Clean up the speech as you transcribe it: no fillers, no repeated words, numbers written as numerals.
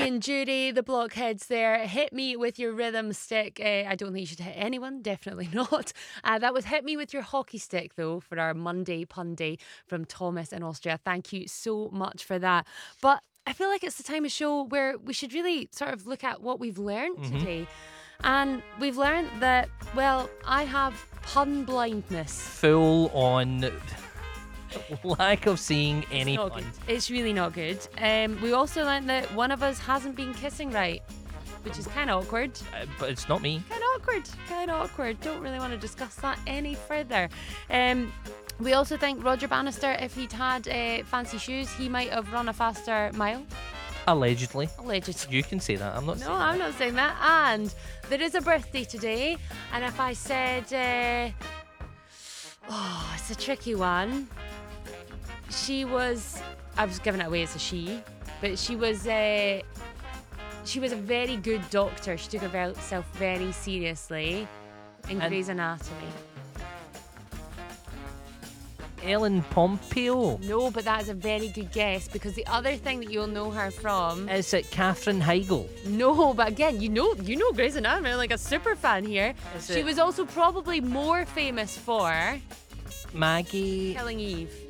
and Judy, the blockheads there. Hit me with your rhythm stick. I don't think you should hit anyone. Definitely not. That was Hit Me With Your Hockey Stick, though, for our Monday pun day from Thomas in Austria. Thank you so much for that. But I feel like it's the time of show where we should really sort of look at what we've learned today. And we've learned that, well, I have pun blindness. Full on lack of seeing any Not pun. good. It's really not good. We also learned that one of us hasn't been kissing right, which is kind of awkward. But it's not me. Kind of awkward. Don't really want to discuss that any further. We also think Roger Bannister, if he'd had fancy shoes, he might have run a faster mile. Allegedly. Allegedly. You can say that. I'm not saying No, I'm not saying that. And there is a birthday today. And if I said, it's a tricky one. I was giving it away as a she, but she was a very good doctor. She took herself very seriously in Grey's Anatomy. Ellen Pompeo. No, but that is a very good guess, because the other thing that you'll know her from... Is it Katherine Heigl? No, but again, you know Grey's Anatomy, like a super fan here. She was also probably more famous for... Maggie... Killing Eve.